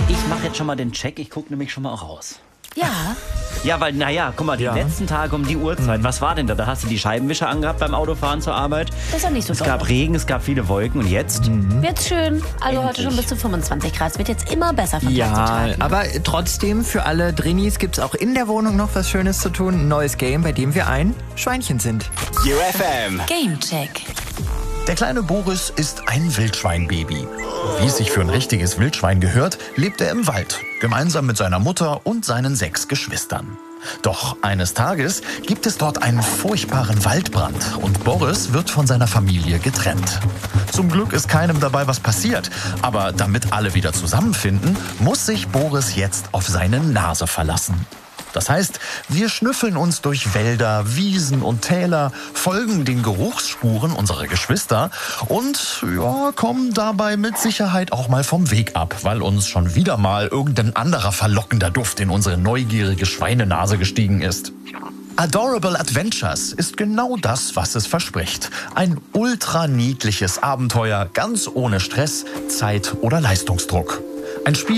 Ich mache jetzt schon mal den Check, ich gucke nämlich schon mal auch raus. Ja. Ja, weil, guck mal, die letzten Tage um die Uhrzeit, was war denn da? Da hast du die Scheibenwischer angehabt beim Autofahren zur Arbeit. Das ist ja nicht so Es doll. gab Regen, es gab viele Wolken und jetzt? Wird's schön. Also heute schon bis zu 25 Grad. Es wird jetzt immer besser von Tag zu Ja, Tag. aber trotzdem, für alle Drinis gibt's auch in der Wohnung noch was Schönes zu tun. Ein neues Game, bei dem wir ein Schweinchen sind. UFM. Gamecheck. Der kleine Boris ist ein Wildschweinbaby. Wie es sich für ein richtiges Wildschwein gehört, lebt er im Wald, gemeinsam mit seiner Mutter und seinen 6 Geschwistern. Doch eines Tages gibt es dort einen furchtbaren Waldbrand und Boris wird von seiner Familie getrennt. Zum Glück ist keinem dabei was passiert, aber damit alle wieder zusammenfinden, muss sich Boris jetzt auf seine Nase verlassen. Das heißt, wir schnüffeln uns durch Wälder, Wiesen und Täler, folgen den Geruchsspuren unserer Geschwister und kommen dabei mit Sicherheit auch mal vom Weg ab, weil uns schon wieder mal irgendein anderer verlockender Duft in unsere neugierige Schweinenase gestiegen ist. Adorable Adventures ist genau das, was es verspricht. Ein ultra niedliches Abenteuer, ganz ohne Stress, Zeit oder Leistungsdruck. Ein Spiel,